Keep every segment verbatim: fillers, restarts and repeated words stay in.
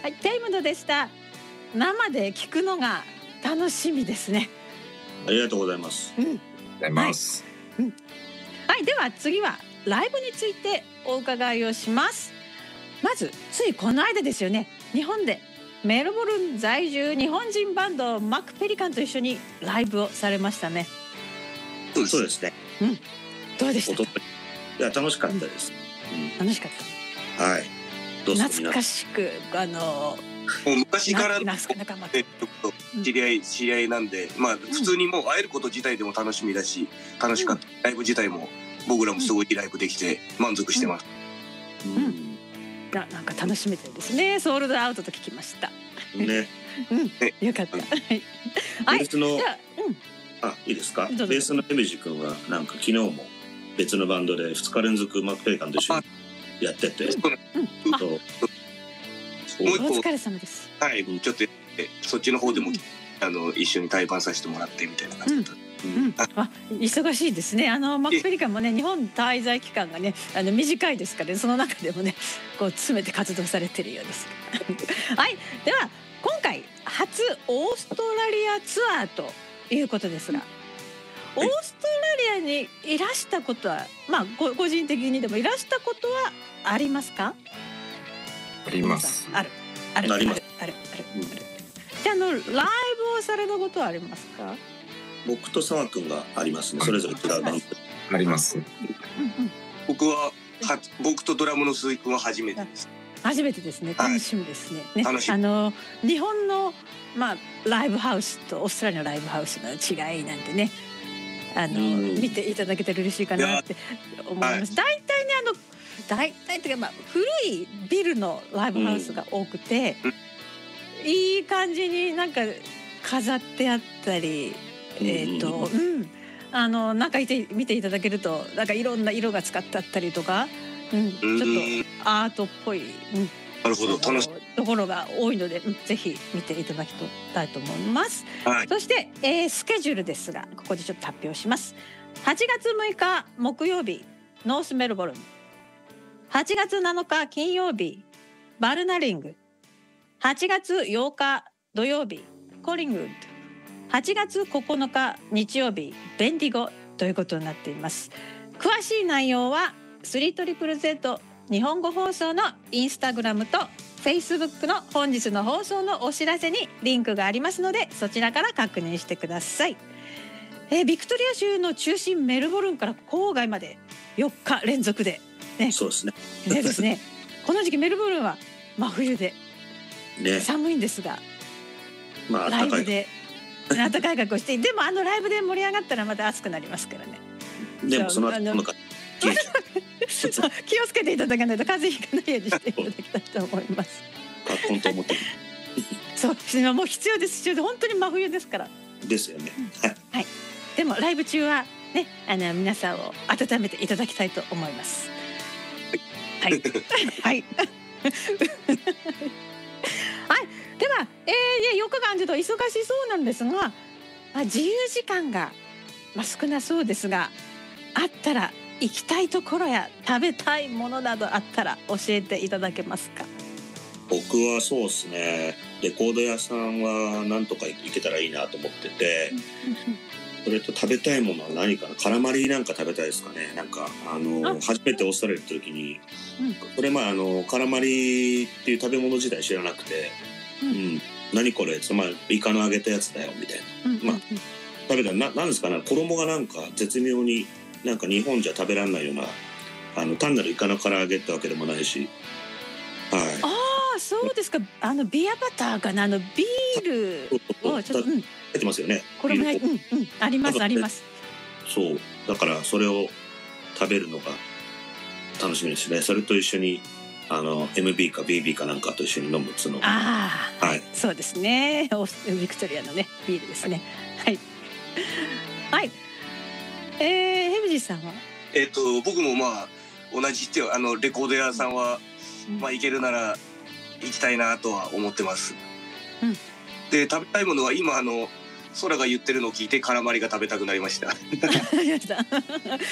はい、テイムドでした。生で聞くのが楽しみですね。 ありがとうございます。 うん、 ありがとうございます。 はい、うん、はい、では次はライブについてお伺いをします。まずついこの間ですよね、日本でメルボルン在住日本人バンドマック・ペリカンと一緒にライブをされましたね。 そうですね。 うん、どうでしたか？ いや楽しかったです。 うん、楽しかった。 はい。どうぞ懐かしくあのもう昔からの知り合い知り合いなんで、まあ普通にもう会えること自体でも楽しみだし、楽しかった、うん、ライブ自体も僕らもすごいライブできて満足してます。 うん。うん、な, なんか楽しめてるんですね。ソールドアウトと聞きました。 ね。 うん。よかった。はい。 ベースの、うん、あ、いいですか。ベースのエメジ君はなんか昨日も別のバンドでふつか連続マック・ペリカンと一緒にやってて、うんうん、そうお疲れ様です。 はい、ちょっとそっちの方でも、うん、あの一緒に対バンさせてもらってみたいな感じだった。 うんうん、あ、忙しいですね。あのマック・ペリカンもね、日本滞在期間がね、あの短いですから、ね、その中でもね、こう詰めて活動されてるようです。はい、では今回初オーストラリアツアーということですが、オーストラリアにいらしたことは、まあご個人的にでもいらしたことはありますか？ あります。 あるあるあるあるあるある。じゃあのライブをされたことはありますか？ 僕と澤君がありますね。それぞれ違うバンドあります。 僕はは僕とドラムの鈴木君は初めてです。 初めてですね。楽しみですね。はい、ね、 楽しみ。 あの日本のまあライブハウスとオーストラリアのライブハウスの違いなんてね、あの見ていただけたら嬉しいかなって思います。大体ね、あの大体というか、まあ古いビルのライブハウスが多くて、うん、いい感じになんか飾ってあったり、えっと、うん、あの中いて見ていただけるとなんかいろんな色が使ってあったりとか、うん、ちょっとアートっぽい、うん、 なるほど、楽しいところが多いので、うん、ぜひ見ていただきたいと思います。はい、そして、えー、スケジュールですが、ここでちょっと発表します。はちがつむいか木曜日ノースメルボルン、はちがつなのか金曜日バルナリング、はちがつようか土曜日コリングウッド、はちがつここのか日曜日ベンディゴということになっています。詳しい内容は スリートリプルゼット 日本語放送のインスタグラムと Facebook の本日の放送のお知らせにリンクがありますので、そちらから確認してください。えー、ビクトリア州の中心メルボルンから郊外までよっか連続で、ね、 そうですね。 でですね、この時期メルボルンは真冬で、ね、寒いんですが、 まあ、 ライブで暖かい格好して、でもあのライブで盛り上がったらまた暑くなりますからね。 でもその後の気をつけていただかないと風邪ひかないようにしていただきたいと思います。 本当思ってる。 そう、もう必要です。必要で本当に真冬ですから。 ですよね。 はい。はい。でもライブ中はね、あの皆さんを温めていただきたいと思います。はい。はい。はい。では、えー、よっかかんちょっと忙しそうなんですが、まあ、自由時間が、まあ、少なそうですが、あったら行きたいところや食べたいものなどあったら教えていただけますか？ 僕はそうですね、レコード屋さんはなんとか行けたらいいなと思ってて、それと食べたいものは何かな、カラマリなんか食べたいですかね。なんかあのあ初めてオーストラリア行った時に、うん、これまああのカラマリっていう食べ物自体知らなくて、うんうん、何これ、つまりイカの揚げたやつだよみたいな、うんうんうん、まあ食べたらななんですかね、衣がなんか絶妙になんか日本じゃ食べられないような、あの単なるイカの唐揚げってわけでもないし、はい。 ああ、そうですか。あのビアバターかな、あのビールをちょっと、うん、 入ってますよね。 これも、うんうん、ありますあります。 そうだからそれを食べるのが楽しみですね。それと一緒にあの エムビー か ビービー かなんかと一緒に飲むつの。 ああ、 はい。 そうですね。ビクトリアのねビールですね。はいはい。えー、ヘブジさんは？ えっ、ー、と僕もまあ同じってあのレコード屋さんは、うん、まあ行けるなら行きたいなとは思ってます。うん、で食べたいものは今あの空が言ってるのを聞いてカラマリが食べたくなりました。結構ね、 はい、どこでも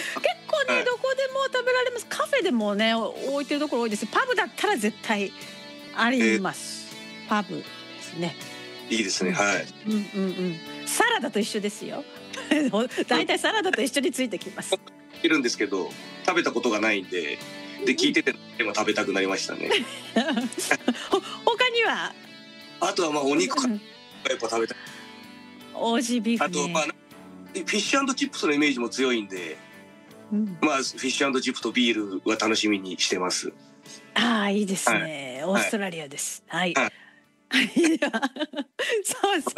食べられます。カフェでもね置いてるところ多いです。パブだったら絶対あります。 パブですね。 いいですね。はい。 うんうんうん。サラダと一緒ですよ。だいたいサラダと一緒についてきます。 いるんですけど食べたことがないんで、で聞いててでも食べたくなりましたね。 他には？ あとはまあお肉かやっぱ食べたい。 オージービーフね。 あとまあフィッシュ&チップスのイメージも強いんで、うん、まあフィッシュ&チップとビールは楽しみにしてます。 ああいいですね、はい、オーストラリアです。はい。はい。そうそう。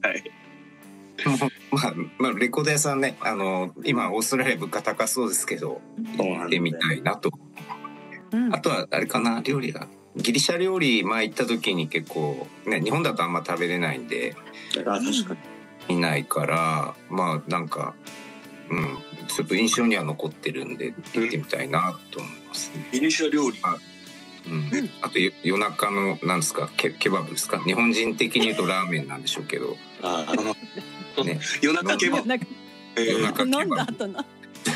はい。 まあ、まあ、レコード屋さんね、あの今オーストラリア物価高そうですけど、行ってみたいなと、うん、あとはあれかな、料理がギリシャ料理前行った時に結構ね、日本だとあんま食べれないんで、 あ確かにいないから、まあなんか、うん、ちょっと印象には残ってるんで行ってみたいなと思いますね。 ギリシャ料理、 うん、あと夜中のなんですか、ケ、ケバブですか。日本人的に言うとラーメンなんでしょうけど。 ああね、夜中ケバブ。 夜中ケバブ。飲んだ後の。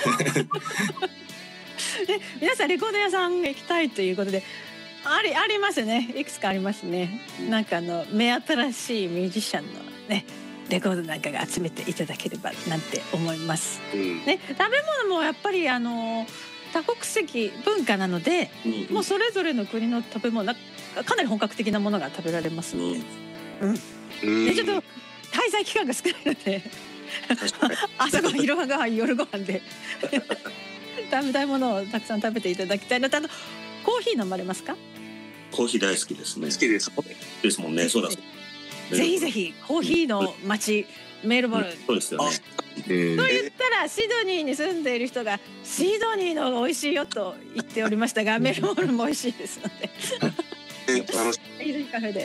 え、皆さんレコード屋さん行きたいということで、ありありますね。いくつかありますね。なんかあの目新しいミュージシャンのねレコードなんかが集めていただければなんて思います。うん、ね、食べ物もやっぱりあの多国籍文化なので、うん、もうそれぞれの国の食べ物かなり本格的なものが食べられますので、うんうん、でちょっと滞在期間が少ないので朝ごはん昼ごはん夜ごはんで食べたいものをたくさん食べていただきたいのと、あとコーヒー飲まれますか？ コーヒー大好きですね。 好きですですもんね。そうだ。 ぜひぜひコーヒーの街メルボルン、 そうですよね。 と言ったらシドニーに住んでいる人がシドニーの美味しいよと言っておりましたが、メルボルンも美味しいですのでぜひカフェで、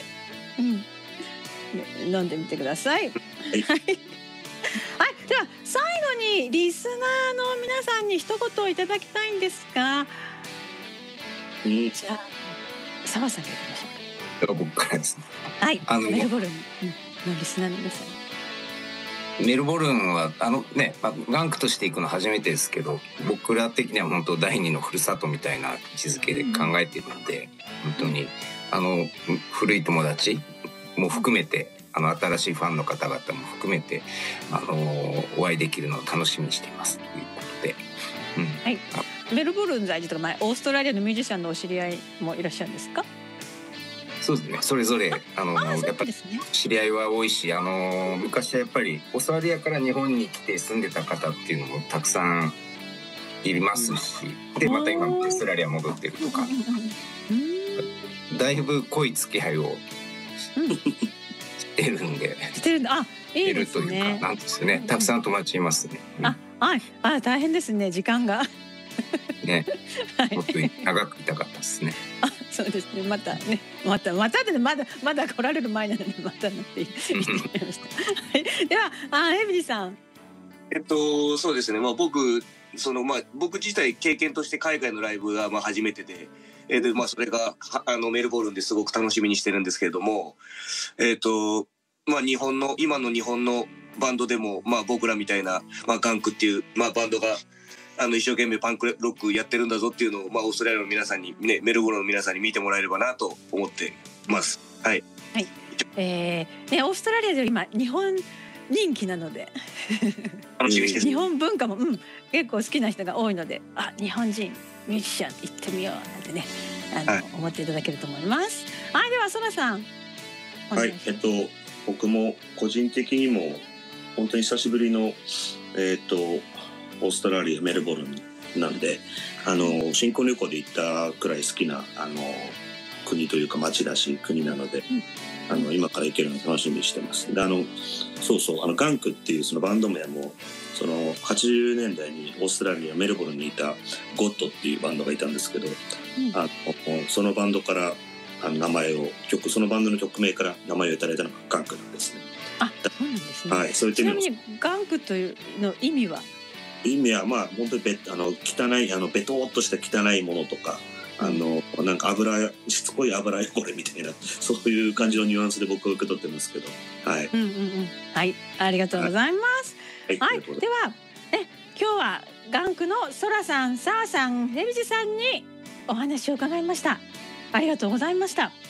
うん、飲んでみてください。はい、はい、では最後にリスナーの皆さんに一言いただきたいんですが、うん、じゃあ澤さんからいきましょう。 僕からですね。 はい、あのメルボルンのリスナーの皆さん。 メルボルンはあのね、まあ、ランクとして行くの初めてですけど、僕ら的には本当第二のふるさとみたいな位置づけで考えているので、うん、本当にあの古い友達も含めて、あの新しいファンの方々も含めてあのお会いできるのを楽しみにしていますということで、 うん、はい。メルボルン在住とか、まあ、オーストラリアのミュージシャンのお知り合いもいらっしゃるんですか？ そうですね、それぞれあのあやっぱり知り合いは多いし、あの昔はやっぱりオーストラリアから日本に来て住んでた方っていうのもたくさんいますし、うん、でまた今オーストラリア戻ってるとか、うん、だいぶ濃い付き合いをしてるんで、 してるんだ。あ、いいですね。 というかなんですね、たくさん友達いますね。 うん、あ、はい、あ、大変ですね、時間がね、もっと長くいたかったですね。 あ、そうですね。またね、またまたで、ね、まだまだ来られる前なのにまたなって言ってしまいました。はい、では、あ、エミリーさん。 えっとそうですね。まあ僕そのまあ僕自体経験として海外のライブがまあ初めてで、えー、でまあそれがあのメルボルンですごく楽しみにしてるんですけれども、えっとまあ日本の今の日本のバンドでもまあ僕らみたいなまあガンクっていうまあバンドがあの一生懸命パンクロックやってるんだぞっていうのを、まあ、オーストラリアの皆さんに、ね、メルボルンの皆さんに見てもらえればなと思ってます。はい、 はい、えーね、オーストラリアで今日本人気なので楽しみです。 日本文化も、うん、結構好きな人が多いので、あ、日本人ミュージシャン行ってみようなんてね、あの、はい、思っていただけると思います。はい、ではソラさん。 はい、えっと僕も個人的にも本当に久しぶりのえっとオーストラリアメルボルンなんで、あの新婚旅行で行ったくらい好きなあの国というか町だし国なので、うん、あの今から行けるの楽しみにしてます。で、あのそうそう、あのガンクっていうそのバンド名もそのはちじゅうねんだいにオーストラリアメルボルンにいたゴッドっていうバンドがいたんですけど、うん、あのそのバンドからあの名前を曲そのバンドの曲名から名前をいただいたのがガンクなんですね。 あ、そうなんですね。 はい、そういちなみにガンクというの意味は？ 意味はまあ本当にベあの汚いあのベトーっとした汚いものとか、あのなんか油しつこい油汚れみたいなそういう感じのニュアンスで僕は受け取ってますけど、はい、 うんうんうん、はい、ありがとうございます。はい、はい、ではえ今日はガンクのソラさん、サーさん、ヘビジさんにお話を伺いました。ありがとうございました。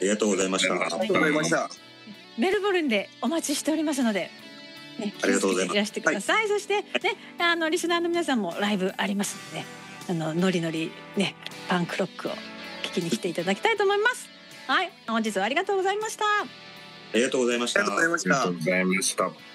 りがとうございました。 ありがとうございました。 メルボルンでお待ちしておりますので、ね、 ありがとうございます。 いらしてください。はい、そしてね、あのリスナーの皆さんもライブありますので、あのノリノリねパンクロックを聞きに来ていただきたいと思います。はい、本日はありがとうございました。 ありがとうございました。 ありがとうございました。 ありがとうございました。